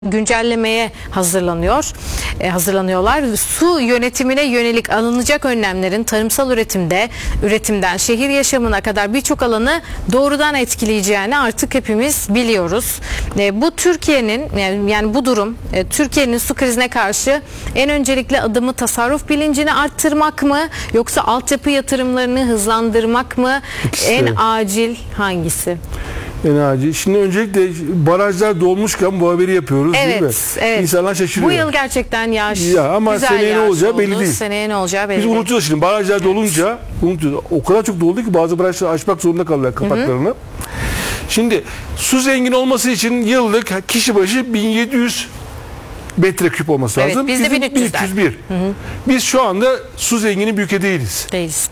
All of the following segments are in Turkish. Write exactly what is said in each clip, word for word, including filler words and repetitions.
güncellemeye hazırlanıyor, e, hazırlanıyorlar. Su yönetimine yönelik alınacak önlemlerin tarımsal üretimde, üretimden şehir yaşamına kadar birçok alanı doğrudan etkileyeceğini artık hepimiz biliyoruz. E, bu Türkiye'nin yani, yani bu durum e, Türkiye'nin su krizine karşı en öncelikli adımı tasarruf bilincini arttırmak mı, yoksa altyapı yatırımlarını hızlandırmak mı? İkisi. En acil hangisi? En acil. Şimdi öncelikle barajlar dolmuşken bu haberi yapıyoruz, evet, değil mi? Evet. İnsanlar şaşırıyor. Bu yıl gerçekten yağış ya ama güzel seneye ne olacağı oldu. belli değil. Seneye ne olacağı belli Biz değil. unutuyoruz şimdi. Barajlar evet. dolunca unutuyoruz. O kadar çok doldu ki bazı barajlar açmak zorunda kalırlar kapaklarını. Hı hı. Şimdi su zengin olması için yıllık kişi başı bin yedi yüz metreküp olması evet, lazım. Biz de bin üç yüz bir. Hı hı. Biz şu anda su zengini bir ülke değiliz. Değiliz.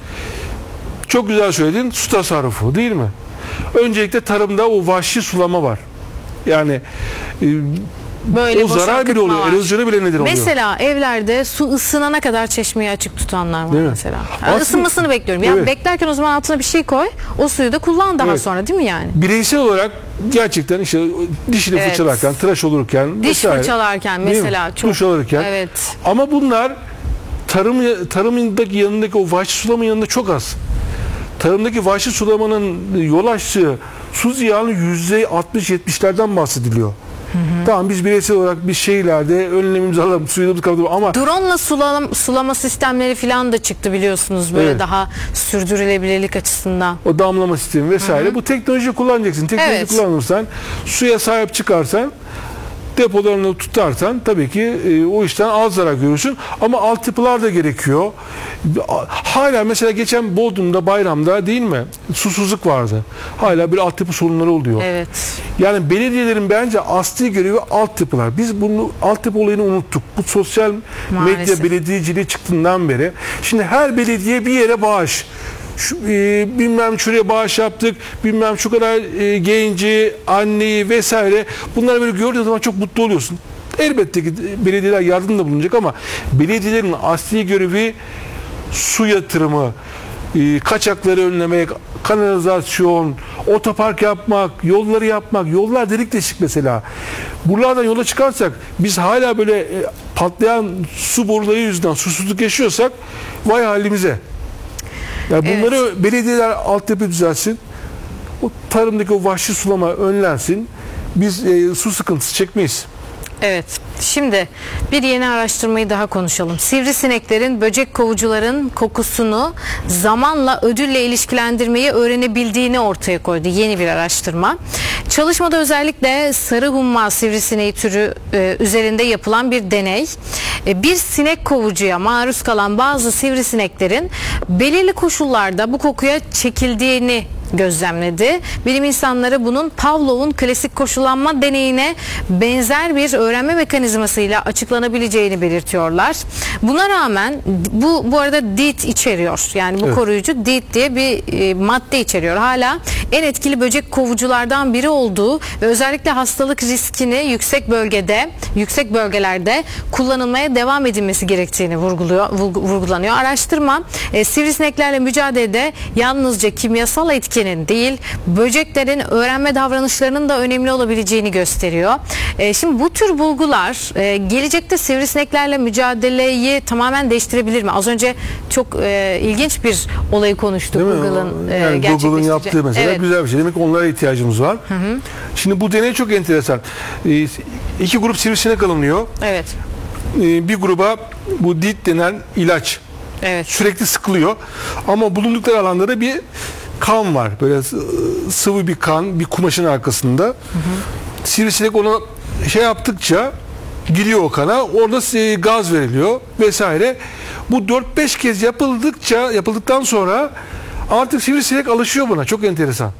Çok güzel söyledin. Su tasarrufu değil mi? Öncelikle tarımda o vahşi sulama var. Yani e, böyle o zarar bile oluyor. Erozyona bile neden oluyor. Mesela evlerde su ısınana kadar çeşmeyi açık tutanlar var mesela. Yani Aslında, ısınmasını bekliyorum. Yani evet. Beklerken o zaman altına bir şey koy. O suyu da kullan daha evet. sonra, değil mi yani? Bireysel olarak gerçekten işte dişini evet. fırçalarken, tıraş olurken, diş vesaire, fırçalarken mesela çok. Duş alırken. Evet. Ama bunlar tarım tarımındaki yanındaki o vahşi sulamanın yanında çok az. Tarımdaki vahşi sulamanın yol açtığı su ziyanı yüzde altmış yetmişlerden bahsediliyor. Hı hı. Tamam, biz bireysel olarak bir şeylerde önlemimizi alalım, suyumuzu kapatalım ama drone'la sulama, sulama sistemleri falan da çıktı biliyorsunuz, böyle evet. daha sürdürülebilirlik açısından. O damlama sistemi vesaire. Hı hı. Bu teknolojiyi kullanacaksın. Teknoloji evet. kullanırsan, suya sahip çıkarsan, depolarını tutarsan tabii ki e, o işten az zarar görürsün. Ama altyapılar da gerekiyor. Hala mesela geçen Bodrum'da, Bayram'da değil mi? Susuzluk vardı. Hala bir altyapı sorunları oluyor. Evet. Yani belediyelerin bence asli görevi altyapılar. Biz bunu altyapı olayını unuttuk. Bu sosyal Maalesef. medya belediyeciliği çıktığından beri. Şimdi her belediye bir yere bağış. Şu, e, bilmem şuraya bağış yaptık, bilmem şu kadar e, genci, anneyi vesaire, bunları böyle gördüğün zaman çok mutlu oluyorsun. Elbette ki belediyeler yardımda bulunacak ama belediyelerin asli görevi su yatırımı, e, kaçakları önlemek, kanalizasyon, otopark yapmak, yolları yapmak, yollar delik deşik mesela. Buralardan yola çıkarsak biz hala böyle e, patlayan su boruları yüzünden susuzluk yaşıyorsak vay halimize. Yani bunları evet. belediyeler altyapı düzelsin. O tarımdaki o vahşi sulama önlensin. Biz e, su sıkıntısı çekmeyiz. Evet. Şimdi bir yeni araştırmayı daha konuşalım. Sivrisineklerin böcek kovucuların kokusunu zamanla ödülle ilişkilendirmeyi öğrenebildiğini ortaya koydu yeni bir araştırma. Çalışmada özellikle sarı humma sivrisineği türü e, üzerinde yapılan bir deney. E, bir sinek kovucuya maruz kalan bazı sivrisineklerin belirli koşullarda bu kokuya çekildiğini gözlemledi. Bilim insanları bunun Pavlov'un klasik koşullanma deneyine benzer bir öğrenme mekanizmasıyla açıklanabileceğini belirtiyorlar. Buna rağmen bu bu arada DEET içeriyor. Yani bu evet. koruyucu DEET diye bir e, madde içeriyor. Hala en etkili böcek kovuculardan biri olduğu ve özellikle hastalık riskini yüksek bölgede, yüksek bölgelerde kullanılmaya devam edilmesi gerektiğini vurguluyor, vurgulanıyor. Araştırma e, sivrisineklerle mücadelede yalnızca kimyasal etki değil, böceklerin öğrenme davranışlarının da önemli olabileceğini gösteriyor. E, şimdi bu tür bulgular e, gelecekte sivrisineklerle mücadeleyi tamamen değiştirebilir mi? Az önce çok e, ilginç bir olayı konuştuk Google'ın e, yani Google'ın yaptığı mesela evet. güzel bir şey. Demek ki onlara ihtiyacımız var. Hı hı. Şimdi bu deney çok enteresan. E, iki grup sivrisinek alınıyor. Evet. E, bir gruba bu DEET denen ilaç evet. sürekli sıkılıyor. Ama bulundukları alanda da bir kan var. Böyle sıvı bir kan, bir kumaşın arkasında. Hı hı. Sivrisinek onu şey yaptıkça giriyor o kana. Orada gaz veriliyor vesaire. Bu dört beş kez yapıldıkça, yapıldıktan sonra artık sivrisinek alışıyor buna. Çok enteresan.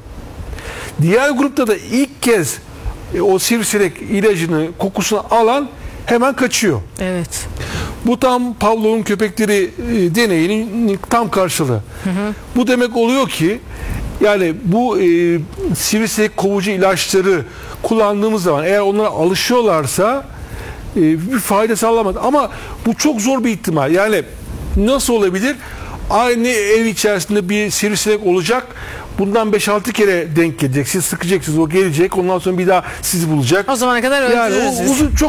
Diğer grupta da ilk kez o sivrisinek ilacını, kokusunu alan hemen kaçıyor. Evet. Bu tam Pavlov'un köpekleri deneyinin tam karşılığı. Hı hı. Bu demek oluyor ki yani bu e, sivrisinek kovucu ilaçları kullandığımız zaman eğer onlara alışıyorlarsa e, bir fayda sağlamaz. Ama bu çok zor bir ihtimal. Yani nasıl olabilir? Aynı ev içerisinde bir sivrisinek olacak. bundan beş altı kere denk gelecek. Siz sıkacaksınız, o gelecek. Ondan sonra bir daha sizi bulacak. O zamana kadar Yani öldürürüz o biz. uzun, çok